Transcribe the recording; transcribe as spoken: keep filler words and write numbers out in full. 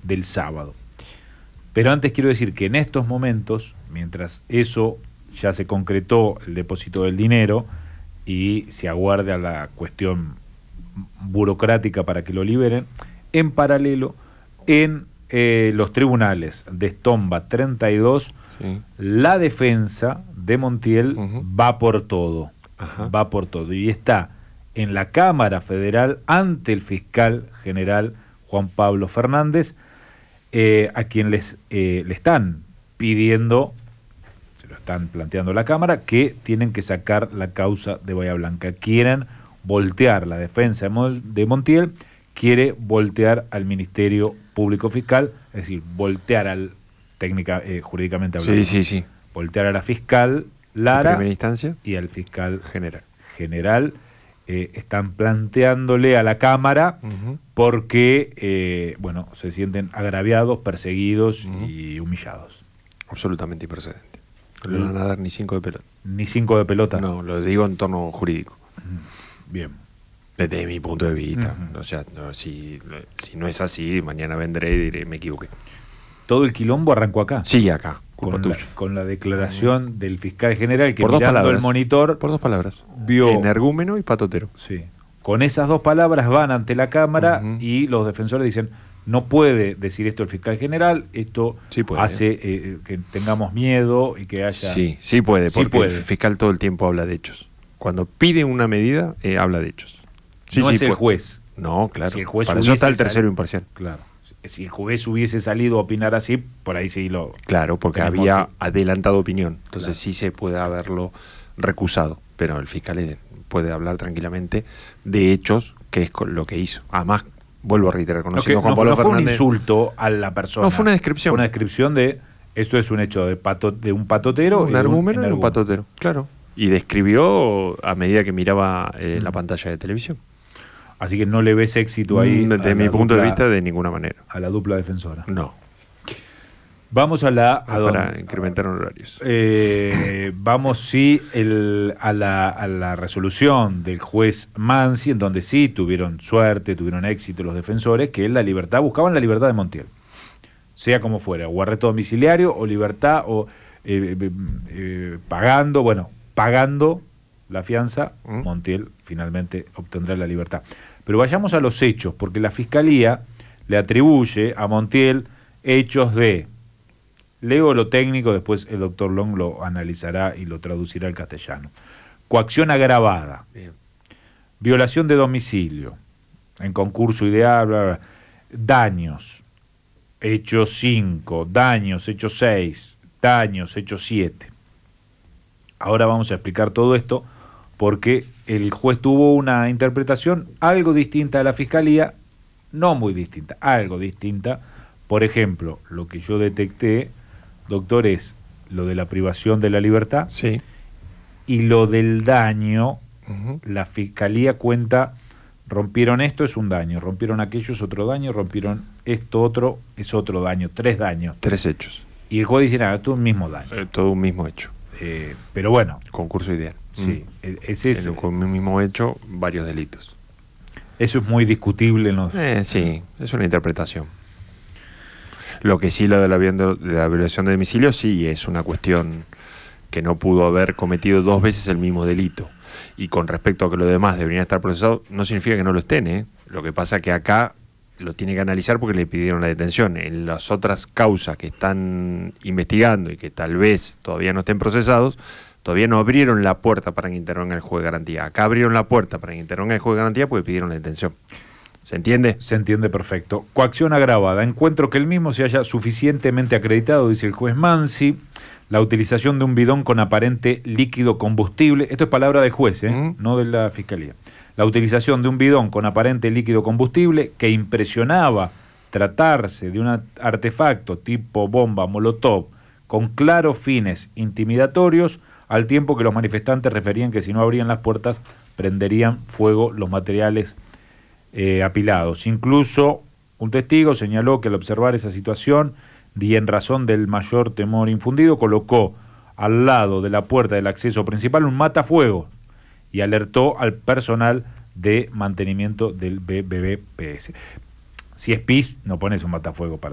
del sábado. Pero antes quiero decir que en estos momentos, mientras eso ya se concretó, el depósito del dinero, y se aguarda la cuestión burocrática para que lo liberen, en paralelo, en eh, los tribunales de Estomba treinta y dos, sí. La defensa de Montiel uh-huh. va por todo, Ajá. va por todo, y está en la Cámara Federal ante el fiscal general Juan Pablo Fernández, eh, a quien les eh, le están pidiendo, se lo están planteando la Cámara, que tienen que sacar la causa de Bahía Blanca. Quieren voltear la defensa de Montiel, quiere voltear al Ministerio Público Fiscal, es decir, voltear al técnica eh, jurídicamente hablando. Sí, sí, sí. Voltear a la fiscal Lara de primera instancia y al fiscal general. General eh, están planteándole a la Cámara uh-huh. porque eh, bueno, se sienten agraviados, perseguidos uh-huh. y humillados. Absolutamente improcedente. No le van a dar ni cinco de pelota. Ni cinco de pelota. No, lo digo en torno jurídico. Bien. Desde mi punto de vista. Uh-huh. O sea, no, si, si no es así, mañana vendré y diré, me equivoqué. ¿Todo el quilombo arrancó acá? Sí, acá. Con la, con la declaración uh-huh. del fiscal general que por mirando palabras, el monitor... Por dos palabras. Vio... Energúmeno y patotero. Sí. Con esas dos palabras van ante la Cámara uh-huh. y los defensores dicen, no puede decir esto el fiscal general, esto sí puede. hace eh, que tengamos miedo y que haya... Sí, sí puede, sí porque puede. El fiscal todo el tiempo habla de hechos. Cuando pide una medida, eh, habla de hechos. Sí, no sí, es el puede. juez. No, claro. Si el juez Para eso está el tercero salido, imparcial. Claro. Si el juez hubiese salido a opinar así, por ahí sí lo... Claro, porque había que... adelantado opinión. Entonces claro. sí se puede haberlo recusado. Pero el fiscal puede hablar tranquilamente de hechos, que es lo que hizo. Además, vuelvo a reiterar, conociendo no, a Juan no, Pablo no Fernández... fue un insulto a la persona. No, fue una descripción. Fue una descripción de, esto es un hecho de, pato, de un patotero... Un argumento y un patotero, claro. Y describió a medida que miraba eh, mm. la pantalla de televisión. Así que no le ves éxito ahí. Desde mi punto dupla, de vista, de ninguna manera. A la dupla defensora. No. Vamos a la... A para dónde? Incrementar horarios. Eh, vamos, sí, el, a, la, a la resolución del juez Mansi, en donde sí tuvieron suerte, tuvieron éxito los defensores, que es la libertad, buscaban la libertad de Montiel. Sea como fuera, o arresto domiciliario, o libertad, o eh, eh, eh, pagando, bueno, pagando la fianza, ¿Mm? Montiel finalmente obtendrá la libertad. Pero vayamos a los hechos, porque la Fiscalía le atribuye a Montiel hechos de, leo lo técnico, después el doctor Long lo analizará y lo traducirá al castellano. Coacción agravada, Bien. Violación de domicilio, en concurso ideal, bla, bla, daños, hecho cinco, daños, hecho seis, daños, hecho siete. Ahora vamos a explicar todo esto, porque el juez tuvo una interpretación algo distinta a la Fiscalía, no muy distinta, algo distinta. Por ejemplo, lo que yo detecté, doctor, es lo de la privación de la libertad, sí. Y lo del daño, uh-huh. la Fiscalía cuenta, rompieron esto, es un daño, rompieron aquello, es otro daño, rompieron esto otro, es otro daño, tres daños. Tres hechos. Y el juez dice, nada, todo un mismo daño. Eh, todo un mismo hecho. Eh, pero bueno. Concurso ideal. Sí, mm. ese es... En, con el mismo hecho, varios delitos. Eso es muy discutible en los... Eh, sí, es una interpretación. Lo que sí, lo de la, de la violación de domicilio, sí, es una cuestión que no pudo haber cometido dos veces el mismo delito. Y con respecto a que los demás deberían estar procesados, no significa que no lo estén, ¿eh? Lo que pasa es que acá lo tiene que analizar porque le pidieron la detención. En las otras causas que están investigando y que tal vez todavía no estén procesados, todavía no abrieron la puerta para que intervenga el juez de garantía. Acá abrieron la puerta para que intervenga el juez de garantía porque pidieron la detención. ¿Se entiende? Se entiende perfecto. Coacción agravada. Encuentro que el mismo se haya suficientemente acreditado, dice el juez Mansi, la utilización de un bidón con aparente líquido combustible. Esto es palabra del juez, ¿eh? Mm. No de la Fiscalía. La utilización de un bidón con aparente líquido combustible que impresionaba tratarse de un artefacto tipo bomba molotov con claros fines intimidatorios, al tiempo que los manifestantes referían que si no abrían las puertas prenderían fuego los materiales eh, apilados. Incluso un testigo señaló que al observar esa situación y en razón del mayor temor infundido, colocó al lado de la puerta del acceso principal un matafuegos y alertó al personal de mantenimiento del B B P S. Si es P I S, no pones un matafuego para